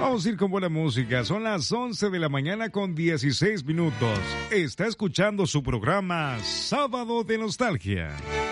Vamos a ir con buena música. Son las 11 de la mañana con 16 minutos. Está escuchando su programa Sábado de Nostalgia.